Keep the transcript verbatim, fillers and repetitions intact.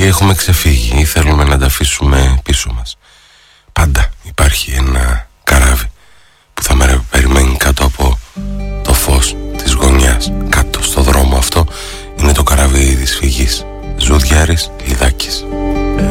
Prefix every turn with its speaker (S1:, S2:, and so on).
S1: ή έχουμε ξεφύγει ή θέλουμε να τα αφήσουμε πίσω μας. Πάντα υπάρχει ένα καράβι που θα με περιμένει κάτω από το φως της γωνιάς. Κάτω στο δρόμο αυτό είναι το καράβι της φυγής. Ζουδιάρης Λιδάκης.